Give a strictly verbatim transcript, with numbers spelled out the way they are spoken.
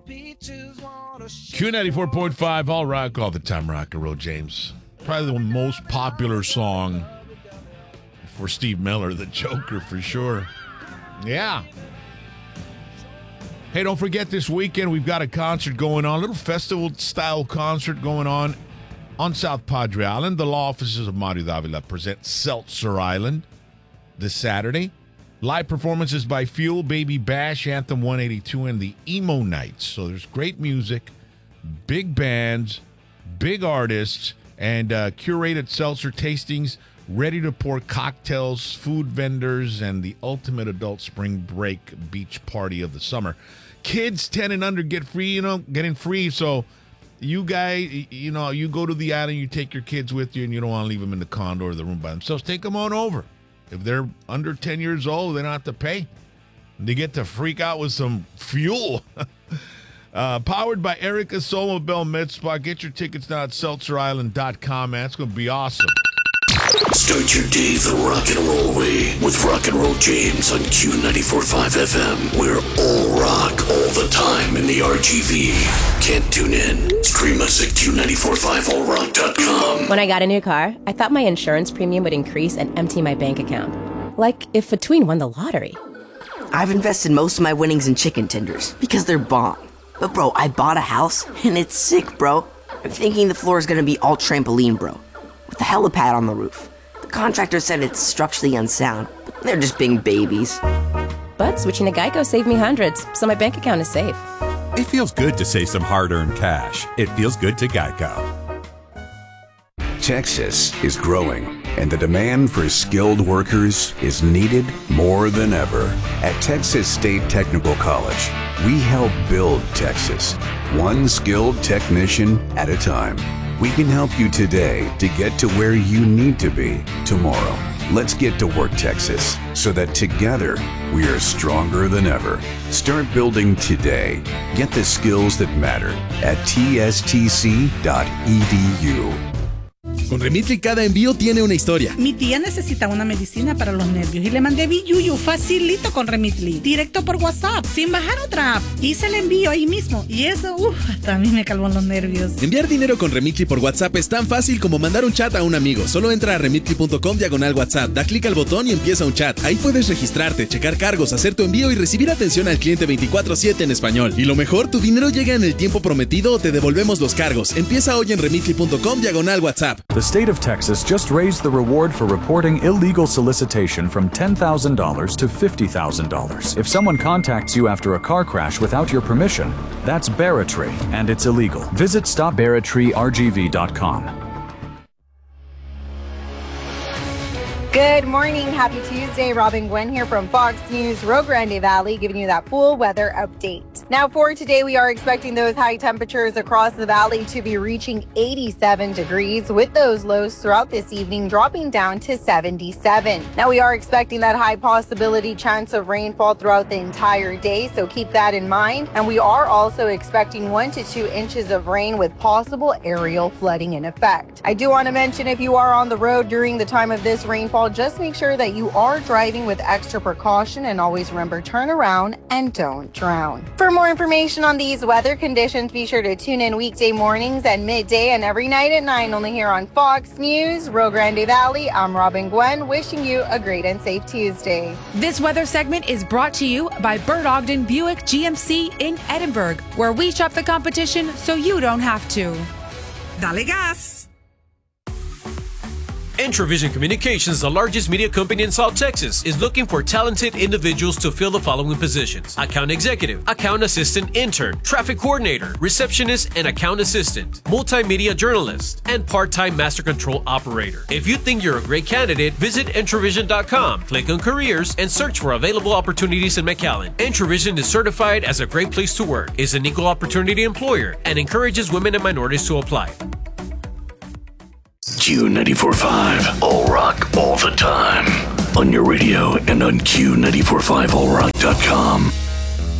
Q ninety-four point five, all rock, all the time, rock and roll, James. Probably the most popular song for Steve Miller, the Joker, for sure. Yeah. Hey, don't forget this weekend we've got a concert going on, a little festival-style concert going on on South Padre Island. The law offices of Mario Davila present Seltzer Island this Saturday. Live performances by Fuel, Baby Bash, Anthem one eighty-two, and the Emo Nights. So there's great music, big bands, big artists, and uh, curated seltzer tastings, ready-to-pour cocktails, food vendors, and the ultimate adult spring break beach party of the summer. Kids ten and under get free, you know, getting free. So you guys, you know, you go to the island, you take your kids with you, and you don't want to leave them in the condo or the room by themselves. Take them on over. If they're under ten years old, they don't have to pay. They get to freak out with some fuel. uh, powered by Erica Somobel MedSpa. Get your tickets now at seltzer island dot com, man. It's going to be awesome. Start your day the rock and roll way with Rock and Roll James on Q ninety-four point five F M. We're all rock all the time in the R G V. Can't tune in? Stream us at Q ninety-four point five all rock dot com. When I got a new car, I thought my insurance premium would increase and empty my bank account. Like if Between won the lottery. I've invested most of my winnings in chicken tenders because they're bomb. But bro, I bought a house and it's sick, bro. I'm thinking the floor is gonna be all trampoline, bro, with a helipad on the roof. The contractor said it's structurally unsound, but they're just being babies. But switching to Geico saved me hundreds, so my bank account is safe. It feels good to save some hard-earned cash. It feels good to Geico. Texas is growing, and the demand for skilled workers is needed more than ever. At Texas State Technical College, we help build Texas, one skilled technician at a time. We can help you today to get to where you need to be tomorrow. Let's get to work, Texas, so that together we are stronger than ever. Start building today. Get the skills that matter at T S T C dot E D U. Con Remitly cada envío tiene una historia. Mi tía necesita una medicina para los nervios y le mandé Biyuyu facilito con Remitly, directo por WhatsApp, sin bajar otra app. Hice el envío ahí mismo y eso, uff, hasta a mí me calmó los nervios. Enviar dinero con Remitly por WhatsApp es tan fácil como mandar un chat a un amigo. Solo entra a remitly punto com diagonal WhatsApp, da clic al botón y empieza un chat. Ahí puedes registrarte, checar cargos, hacer tu envío y recibir atención al cliente veinticuatro siete en español. Y lo mejor, tu dinero llega en el tiempo prometido o te devolvemos los cargos. Empieza hoy en remitly punto com diagonal WhatsApp. The state of Texas just raised the reward for reporting illegal solicitation from ten thousand dollars to fifty thousand dollars. If someone contacts you after a car crash without your permission, that's barratry, and it's illegal. Visit stop barratry R G V dot com. Good morning. Happy Tuesday. Robin Gwen here from Fox News Rio Grande Valley, giving you that full weather update. Now for today, we are expecting those high temperatures across the valley to be reaching eighty-seven degrees, with those lows throughout this evening dropping down to seventy-seven. Now we are expecting that high possibility chance of rainfall throughout the entire day, so keep that in mind. And we are also expecting one to two inches of rain with possible aerial flooding in effect. I do want to mention, if you are on the road during the time of this rainfall, just make sure that you are driving with extra precaution, and always remember, turn around and don't drown. For more information on these weather conditions, be sure to tune in weekday mornings at midday and every night at nine, only here on Fox News Rio Grande Valley. I'm Robin Gwen, wishing you a great and safe Tuesday. This weather segment is brought to you by Bert Ogden Buick G M C in Edinburg, where we shop the competition so you don't have to. Dale gas! Entravision Communications, the largest media company in South Texas, is looking for talented individuals to fill the following positions: account executive, account assistant intern, traffic coordinator, receptionist and account assistant, multimedia journalist, and part-time master control operator. If you think you're a great candidate, visit Entravision dot com, click on careers, and search for available opportunities in McAllen. Entravision is certified as a great place to work, is an equal opportunity employer, and encourages women and minorities to apply. Q ninety-four point five, all rock, all the time. On your radio and on Q ninety-four point five all rock dot com.